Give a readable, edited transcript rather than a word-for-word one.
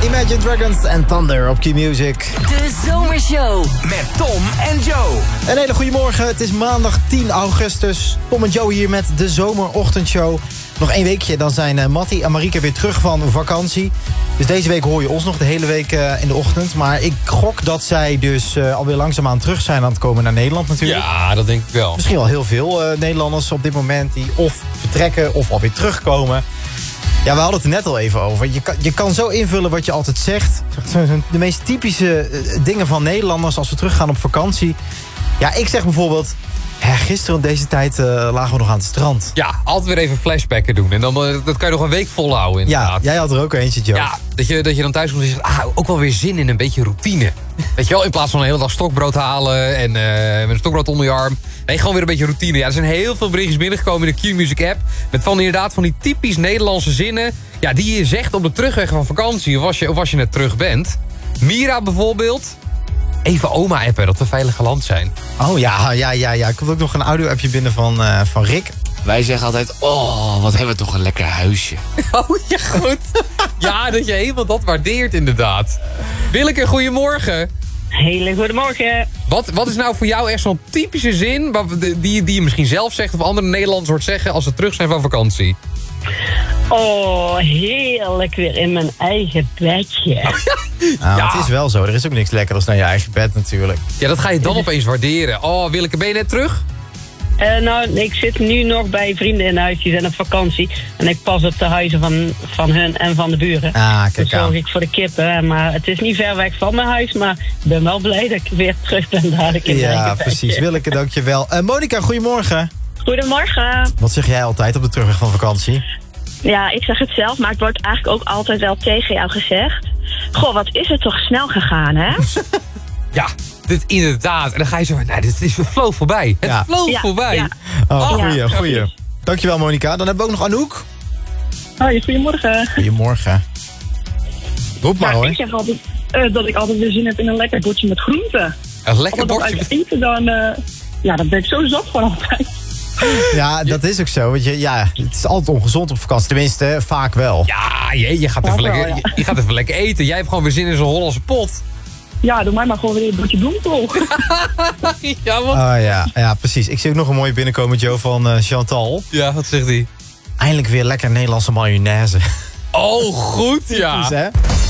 Imagine Dragons en Thunder op Q-Music. De Zomershow met Tom en Joe. Een hele goede morgen. Het is maandag 10 augustus. Tom en Joe hier met de Zomerochtendshow. Nog 1 weekje, dan zijn Mattie en Marieke weer terug van vakantie. Dus deze week hoor je ons nog de hele week in de ochtend. Maar ik gok dat zij dus alweer langzaamaan terug zijn aan het komen naar Nederland natuurlijk. Ja, dat denk ik wel. Misschien wel heel veel Nederlanders op dit moment die of vertrekken of alweer terugkomen. Ja, we hadden het er net al even over. Je kan zo invullen wat je altijd zegt. De meest typische dingen van Nederlanders als we teruggaan op vakantie. Ja, ik zeg bijvoorbeeld... gisteren op deze tijd lagen we nog aan het strand. Ja, altijd weer even flashbacken doen. En dan, dat kan je nog een week volhouden inderdaad. Ja, jij had er ook eentje, Joe. Ja, dat je dan thuis komt en zegt... ook wel weer zin in een beetje routine. Weet je wel, in plaats van een hele dag stokbrood halen... en met een stokbrood onder je arm. Nee, gewoon weer een beetje routine. Ja, er zijn heel veel berichtjes binnengekomen in de Q-Music app... met inderdaad van die typisch Nederlandse zinnen... ja, die je zegt op de terugweg van vakantie... of als je net terug bent. Mira bijvoorbeeld... even oma appen, dat we veilig geland zijn. Oh ja. Ik komt ook nog een audio-appje binnen van Rick. Wij zeggen altijd, oh, wat hebben we toch een lekker huisje. Oh, ja, goed. Ja, dat je helemaal dat waardeert inderdaad. Willeke, goedemorgen. Hele goedemorgen. Wat is nou voor jou echt zo'n typische zin... die je misschien zelf zegt of andere Nederlanders hoort zeggen... als ze terug zijn van vakantie? Oh, heerlijk weer in mijn eigen bedje. Ja. Het is wel zo. Er is ook niks lekkers dan je eigen bed natuurlijk. Ja, dat ga je dan opeens waarderen. Oh, Willeke, ben je net terug? Nou, ik zit nu nog bij vrienden in huis. Die zijn op vakantie. En ik pas op de huizen van hun en van de buren. Kijk dus zorg ik voor de kippen. Maar het is niet ver weg van mijn huis. Maar ik ben wel blij dat ik weer terug ben dadelijk in mijn eigen bedje. Precies. Willeke, dankjewel. Monica, goedemorgen. Goedemorgen. Wat zeg jij altijd op de terugweg van vakantie? Ja, ik zeg het zelf, maar het wordt eigenlijk ook altijd wel tegen jou gezegd. Goh, wat is het toch snel gegaan, hè? Ja, dit inderdaad. En dan ga je zo van, nee, dit vloog voorbij. Het vloog voorbij. Ja. Oh, goeie. Dankjewel, Monica. Dan hebben we ook nog Anouk. Hoi, goedemorgen. Goedemorgen. Roep maar, hoor. Ik zeg altijd dat ik altijd weer zin heb in een lekker bordje met groenten. Een lekker bordje met eten, dan ben ik zo zat van altijd. Ja, dat is ook zo. Want het is altijd ongezond op vakantie. Tenminste, vaak wel. Ja, je gaat even lekker eten. Jij hebt gewoon weer zin in zo'n Hollandse pot. Ja, doe mij maar gewoon weer een bordje bloemkool. Ja, wat? Ja, precies. Ik zie ook nog een mooie binnenkomen, Joe, van Chantal. Ja, wat zegt hij? Eindelijk weer lekker Nederlandse mayonaise. Oh, goed, ja. Typisch, hè?